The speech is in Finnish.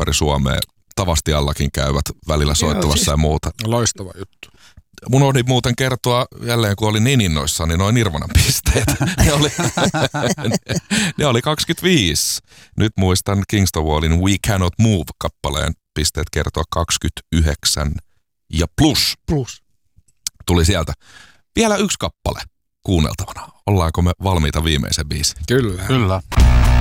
ympäri Suomea. Tavastiallakin käyvät välillä soittamassa ja muuta. Loistava juttu. Mun oli muuten kertoa jälleen, kun oli niin innoissaan, niin noin Nirvanan pisteet. ne oli 25. Nyt muistan Kingston Wallin We Cannot Move-kappaleen pisteet kertoa 29 ja plus. Tuli sieltä. Vielä yksi kappale kuunneltavana. Ollaanko me valmiita viimeisen biisin? Kyllä. Kyllä.